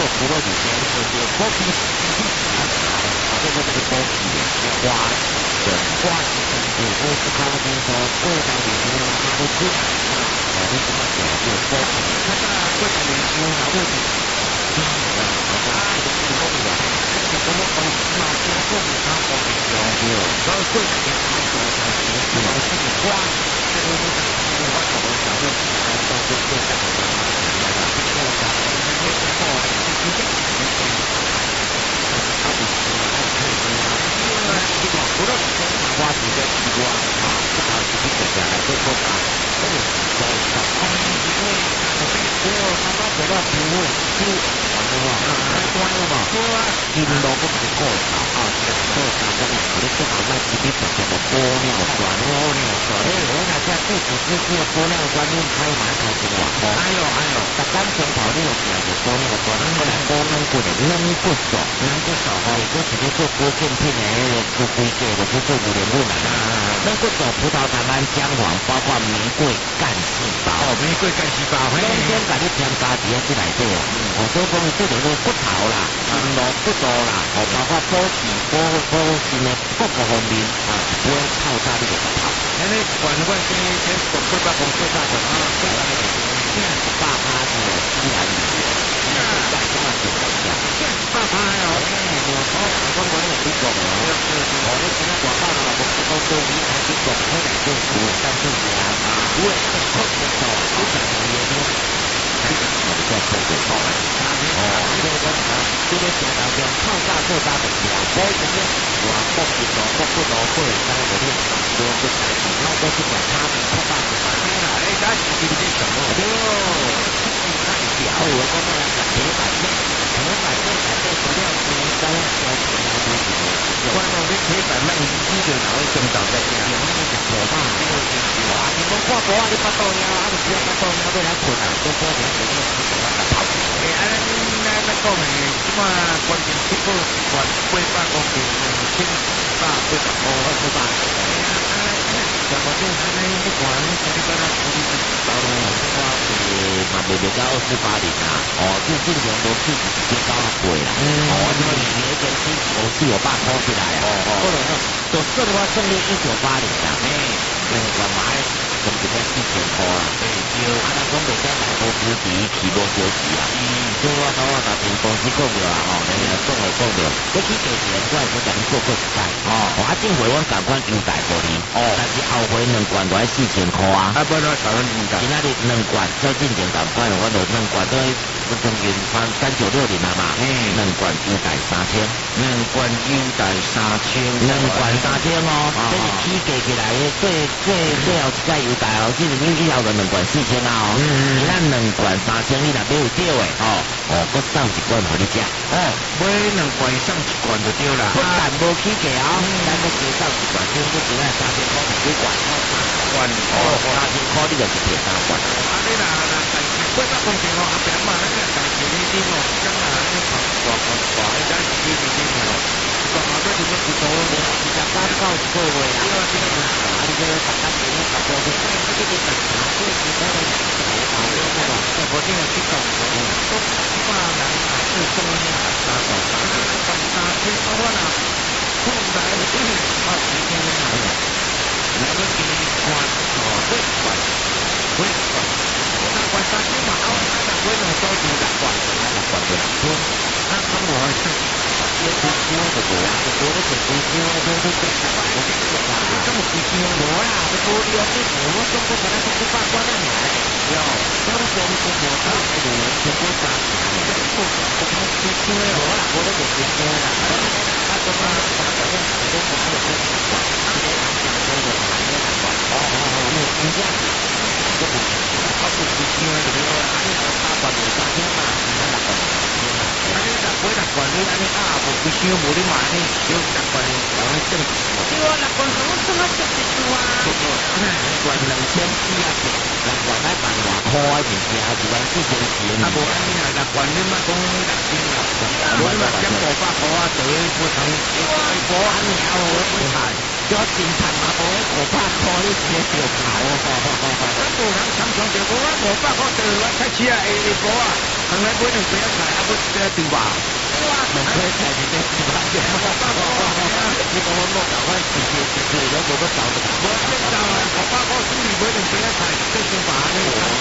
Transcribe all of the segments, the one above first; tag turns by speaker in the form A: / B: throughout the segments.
A: 除了里面那个包皮这个包皮花的花有时候是靠那个过来里面拿不住为什么讲这个包皮它在过来里面拿不住金龙不是过潮啊，这过潮这个我的正好那几天什么玻尿酸，我那家肚子是这个玻尿酸，你开买开什么？哎呦，但刚从跑那个讲的玻尿酸，那个玻尿骨的软骨素，也就是去做保健品的那个做规格的，去做物联论啊。软骨素、葡萄糖胺、姜黄，包括玫瑰干细胞。
B: 玫瑰干细胞，
A: 中间把你添加几个进来对啊。所以讲这个骨头啦、筋络、骨头啦，包括补气、补心的各个方面啊，不会泡在你个骨头。
B: 那你管先管规划公司大管啊，
A: 18%的自然理论，这么简单讲，18%哦，我那个美国的，我那个广告的，我是都离开美国，我俩就但是啊，如果是控制到不想的原因，我们在控制到了。这个这个讲到讲泡大做大的两波这些，我不知道会在我们多个台体，然后都是讲他们泡大做大。
B: 他是不是什么？
A: 太屌！我刚才讲铁板面，不料是刚刚说起来的什么？
B: 关于这铁板面，你就哪会更早在家？
A: 有那个讲火嘛？哇！你们看无啊？你巴豆呀？你不要巴豆呀？要来困啊？都说你肯定是喜欢的跑。
B: 那讲的，即嘛关键这个800公斤，1800
A: 怎么就还没不管？你跟他处理的到了嘛不到28啊？就正常都自己直接高贵啦。因为你那个是我爸抛起来啊。或者说，都算的话胜率1980啊。干嘛？怎么才4000块啊？那讲每天买公司第一期多休息啊。所以我打电公司讲了啊，讲了，你去给钱，我也是给你做过一次。这回我赶快优待给你。但是后回2罐都要4000块啊。
B: 不然台湾优待。
A: 今仔日2罐，再进前赶快，我就2罐都平均3960啊嘛。2罐优待3000。
B: 2罐优待3000。
A: 2罐3000哦。这是起价起来的最后一个优待哦，就是你以后的2罐4000啊哦。咱2罐3000，你若买有对的我送1罐给你吃。
B: 买2罐送1罐就对啦。
A: 不但无起价咱要加送1罐，就是只要3000块2罐，3000块你就是摕3罐。
B: 你若800公斤阿扁嘛，那个大钱你讲你大咱是几斤讲这就不多了
A: ，18到1个月啊。你这个大家别人差不多，这个大茶这是那个
B: 我这个去搞都8人是中年3个3000块啦，后来2天来了，我们给你关那关3000嘛，那关能收几大关？
A: 关的
B: 那我
A: 这不是我的多啊，我的是不是我的这么不是我啦，这多的我中国本来是8关的嘛，当时我们中国大陆的人全部打起来了，我不是我啦，我的不是我啦，他怎么都不是我啦，你这样子，这不是，他不是因为这个安尼8关有3000嘛，那6关买6罐，你安尼无规箱无你买呢，少6罐，然后挣1万。
C: 对啊，6罐怎么这么少一度啊？
A: 1罐2400啊，6罐来办外块物件，14000。
B: 无安尼啊，6罐你莫讲6000啦，无你莫减500块啊，就不通。
A: 无安尼啊，我不谈，叫真谈嘛，无500块你直接就跑。
B: 咱无人常常就讲500块对我开车下无啊。 本来买2杯菜，啊，不这2吧？2
A: 杯菜是这2吧？你讲我莫搞我直接都无要找的。
B: 我先找500块处理买2杯菜，这2吧呢？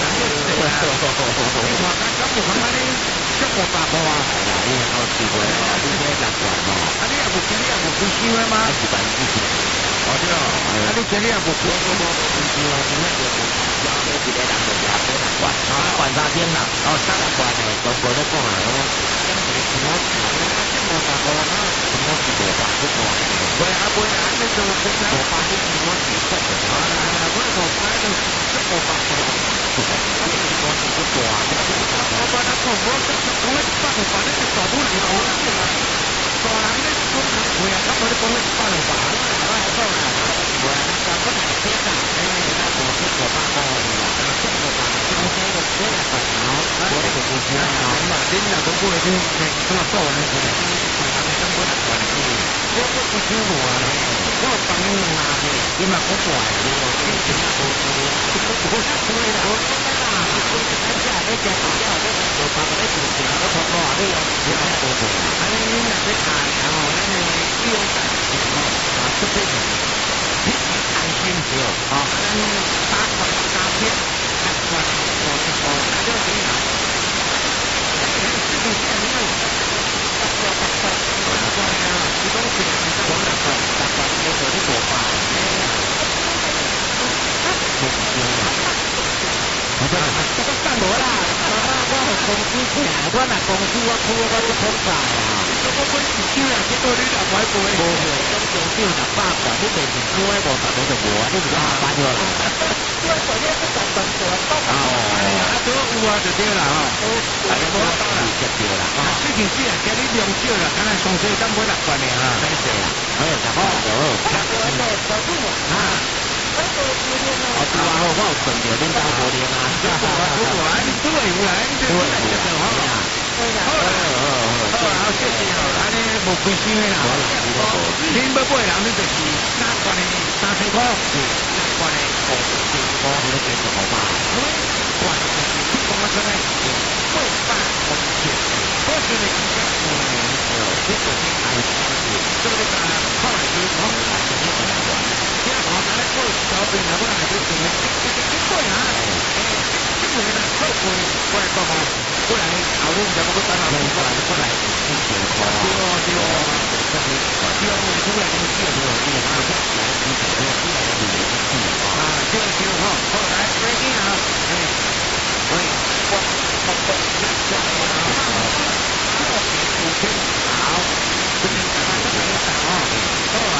B: 你看咱不可能小500块啊！
A: 你好智慧哦，你这习惯哦。
B: 啊，你也无钱，你也无开箱的吗？
A: 是办事情。
B: 哦对哦，啊你钱你也无开箱无开箱啊？今天就
A: 交给一个人就2杯2罐，管3天啦。
B: 哦，3罐的，
A: 全部都讲啊，我
B: 这500块啊，
A: 我是500不管。
B: 对啊，对啊，你就500
A: 是我自己说的。
B: 我500就是500块。
A: 我是不多啊，
B: 我把它讲，我100块，反正就大多人好啦。大人咧讲人贵啊，咁我哋講100吧，我係講啦，我不能接受。
A: 那我是500块的啦，这500中间的这2块好，我这个不行啊。
B: 嘛，你若講過嚟，咁啊多人嘅，咁我嚟講，我不想我啊，我當然啦，你嘛講過嚟，你點啊？我所以啦，我等下你講到我500個你做錢，我錯過啊，你有錢啊？哎，你若要睇啊，咱嘅利用價值啊，出邊安心少啊，咱8塊3片，8塊50塊，那就可以啦。这个是因为8块啊，你讲是2块，8块我做你500，这个干无啦，我公司请，我若公司我开我就扑晒啊。我本1箱啊，结果你若买杯，
A: 无会，总共只有600块，你袂是开50块就无啊，你是500块啦。
C: 因为昨天是在本国报告。
B: 都有啊，就对啦吼。
A: 我就对啦。
B: 事情是啊，今日量少啦，敢若上西咱买6罐的啊。
A: 真是啦，6罐就好。
C: 啊。我做
A: 对啊，我有存着恁家无啉啊。
B: 你都会有啦，你这都来接受吼。好，谢谢哦，安尼无开心的啦。恁要买人，你就是3罐的30块，6罐的50块，
A: 你都继续好吧？
B: 罐的讲啊出来，850，我觉得应该这个是还是这个后来就好来就你很管，这样好拿来做小饼啊，不然就怎么这贵啊？这个呢，贵过来好，不然后路怎么不当然过来过来1000块，对哦，这里要不出来东西没有地方，啊，对哈，好来，ready 啊，喂，好，这边大家都没有打哦，好啊，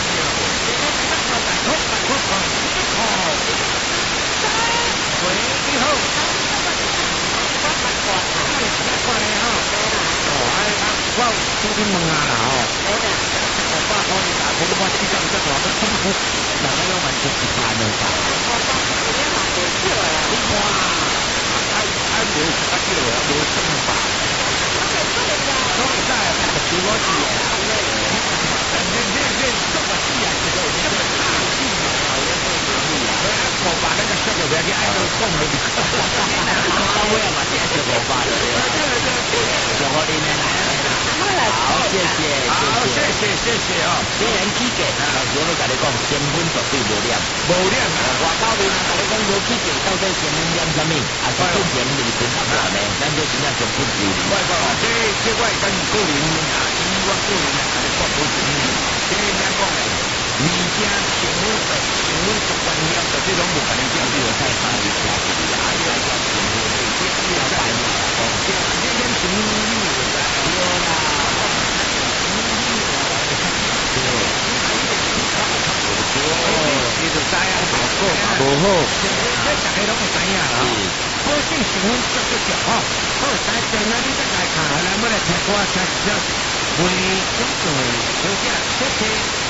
B: 喂，你好，我昨天问啊啦吼，500块你打工我去上这个都辛苦，大家都完全是赚的吧？无啥叫啊，无什么吧？所以在比我低啊，这这么低啊，这个这么大低啊，我把那个小狗不要给挨着送了，
A: 到位嘛，这是500的，就我哩来好，谢谢，
B: 好，谢谢哦。
A: 虽然起价，我都甲你讲，成本绝对无量，外口面甲你讲无起价，到底成本念什么？啊，是进前利润较大呢，咱就真正成本有利。
B: 这我跟你个人啊，以我个人来甲你讲无钱，这人家讲的，你家成本主观念的这种无可能讲这个太差异化的啊，要讲成本这要改嘛，这跟成本有啦。你就知啊，好过嘛，无好，这大家拢会知影啦。好性成分足足吼，好，大家呢你再来看，咱要来听歌，听一首为中国小姐，谢谢。